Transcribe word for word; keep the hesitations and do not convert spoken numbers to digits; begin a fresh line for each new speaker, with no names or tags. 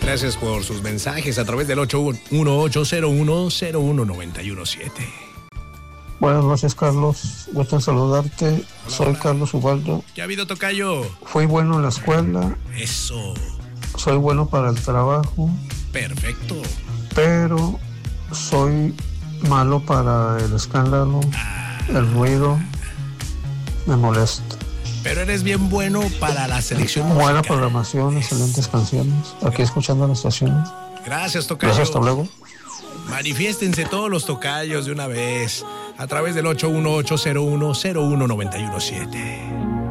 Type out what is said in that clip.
Gracias por sus mensajes a través del ocho uno ocho cero uno cero uno nueve uno siete.
Buenas noches, Carlos. Gusto en saludarte.
Hola,
Soy
hola.
Carlos Ubaldo.
¿Qué ha habido, tocayo?
Fui bueno en la escuela.
Eso.
Soy bueno para el trabajo.
Perfecto.
Pero soy malo para el escándalo,
Ah,
el ruido. Me molesta.
pero eres bien bueno para la selección musical.
Buena programación, excelentes canciones. Aquí escuchando la estación.
Gracias, tocayo.
Gracias, hasta luego.
Manifiéstense todos los tocayos de una vez a través del ocho uno ocho cero uno cero uno nueve uno siete.